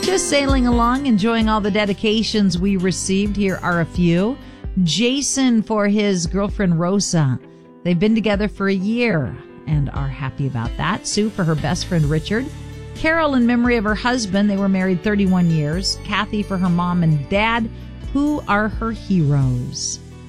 Just sailing along, enjoying all the dedications we received. Here are a few. Jason for his girlfriend Rosa. They've been together for a year and are happy about that. Sue for her best friend Richard. Carol in memory of her husband. They were married 31 years. Kathy for her mom and dad, who are her heroes.